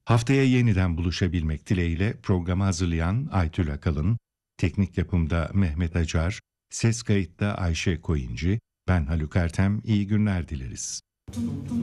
Haftaya yeniden buluşabilmek dileğiyle programı hazırlayan Aytül Akalın, teknik yapımda Mehmet Acar, ses kayıtta Ayşe Koyuncu, ben Haluk Ertem, iyi günler dileriz.